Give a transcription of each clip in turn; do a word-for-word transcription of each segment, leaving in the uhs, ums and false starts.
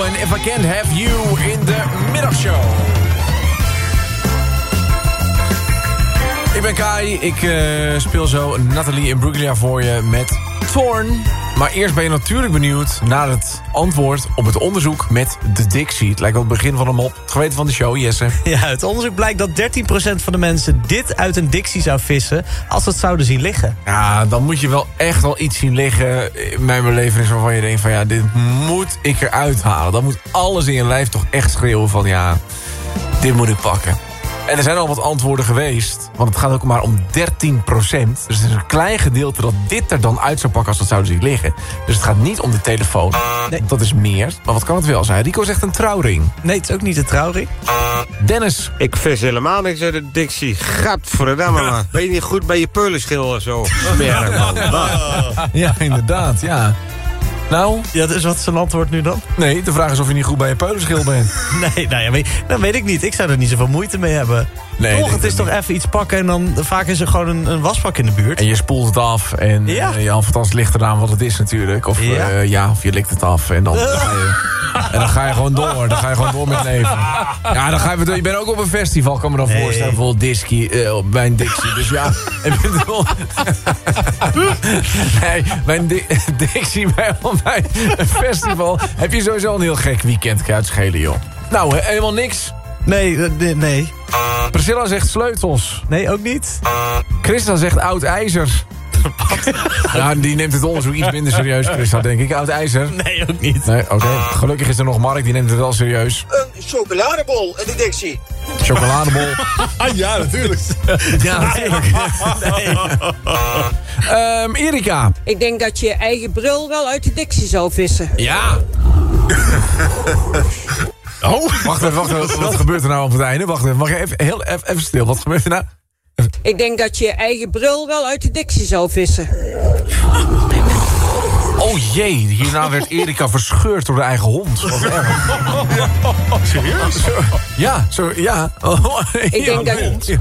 en If I Can't Have You in de middagshow. Ik ben Kai, ik uh, speel zo Nathalie en Bruglia voor je met Thorn. Maar eerst ben je natuurlijk benieuwd naar het antwoord op het onderzoek met de Dixie. Het lijkt wel het begin van een mop. Het geweten van de show, Jesse. Ja, het onderzoek blijkt dat dertien procent van de mensen dit uit een Dixie zou vissen als ze het zouden zien liggen. Ja, dan moet je wel echt wel iets zien liggen in mijn belevenis waarvan je denkt van ja, dit moet ik eruit halen. Dan moet alles in je lijf toch echt schreeuwen van ja, dit moet ik pakken. En er zijn al wat antwoorden geweest. Want het gaat ook maar om dertien procent. Dus het is een klein gedeelte dat dit er dan uit zou pakken als dat zouden zien liggen. Dus het gaat niet om de telefoon. Nee. Dat is meer. Maar wat kan het wel zijn? Rico zegt een trouwring. Nee, het is ook niet de trouwring. Dennis. Ik vis helemaal niks uit de Dixie. Gadverdamme, man. Ben je niet goed bij je peulenschil of zo? Smerig, man. Ja, inderdaad, ja. Nou? Ja, dus wat is zijn antwoord nu dan? Nee, de vraag is of je niet goed bij je peulenschil bent. Nee, nou ja, weet, dat weet ik niet. Ik zou er niet zoveel moeite mee hebben. Nee, toch, het is toch niet. Even iets pakken en dan vaak is er gewoon een, een wasbak in de buurt. En je spoelt het af en ja, uh, ja althans ligt eraan wat het is natuurlijk. Of ja, uh, ja of je likt het af en dan, dan ga je... En dan ga je gewoon door. Dan ga je gewoon door met leven. Ja, dan ga je, je bent ook op een festival, kan me dan nee. voorstellen. Bijvoorbeeld Disky, uh, bij een Dixie. Dus ja. nee, bij een di Dixie, bij, bij een festival heb je sowieso een heel gek weekend. Kan je uitschelen, joh. Nou, helemaal niks. Nee, uh, nee. Priscilla zegt sleutels. Nee, ook niet. Christa zegt oud ijzer. Ja, die neemt het onderzoek iets minder serieus, Christa, denk ik. Oud ijzer? Nee, ook niet. Nee, oké. Okay. Gelukkig is er nog Mark, die neemt het wel serieus. Een chocoladebol in de Dixie. Chocoladebol. Ja, natuurlijk. Ja, natuurlijk. Nee. um, Erika. Ik denk dat je je eigen bril wel uit de Dixie zou vissen. Ja. Oh, wacht even, wacht even. Wat gebeurt er nou op het einde? Wacht even, mag je even, heel, even, even stil. Wat gebeurt er nou? Ik denk dat je je eigen bril wel uit de Dixie zou vissen. Oh jee, hierna werd Erika verscheurd door de eigen hond. Wat erg. Serieus? Ja, zo, ja. Oh, ik denk dat je...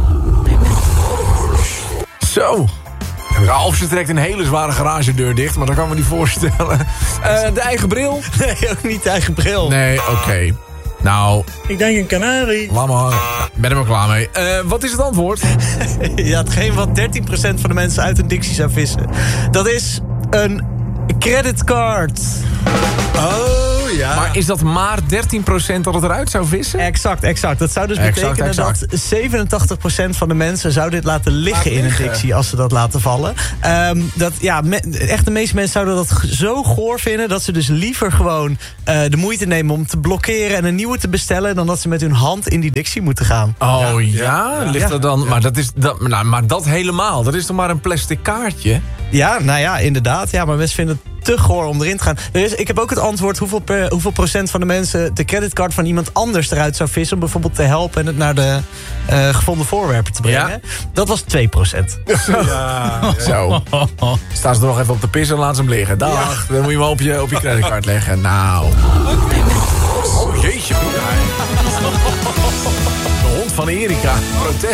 Zo. Of ze trekt een hele zware garagedeur dicht, maar dat kan ik me niet voorstellen. Uh, de eigen bril? Nee, ook niet de eigen bril. Nee, oké. Okay. Nou... Ik denk een kanarie. Laat maar hangen. Ik ben er maar klaar mee. Uh, wat is het antwoord? Ja, hetgeen wat dertien procent van de mensen uit een Dixie zou vissen. Dat is een creditcard. Oh, ja. Maar is dat maar dertien procent dat het eruit zou vissen? Exact, exact. Dat zou dus exact, betekenen exact. dat zevenentachtig procent van de mensen zou dit laten liggen in een Dixie als ze dat laten vallen. Um, dat, ja, me, echt de meeste mensen zouden dat zo goor vinden dat ze dus liever gewoon uh, de moeite nemen om te blokkeren en een nieuwe te bestellen dan dat ze met hun hand in die Dixie moeten gaan. Oh ja, ja? ja. Ligt ja. er dan? Ja. Maar dat is dat, nou, maar dat helemaal. Dat is toch maar een plastic kaartje? Ja, nou ja, inderdaad. Ja, maar mensen vinden het te goor om erin te gaan. Er is, ik heb ook het antwoord hoeveel, per, hoeveel procent van de mensen de creditcard van iemand anders eruit zou vissen om bijvoorbeeld te helpen en het naar de uh, gevonden voorwerpen te brengen. Ja? Dat was twee procent. Zo. Ja, ja. Zo. Staan ze er nog even op de pis en laten ze hem liggen. Dag. Ja. Dan moet je hem op je, op je creditcard leggen. Nou. Oh jeetje. De hond van Erika. Protest.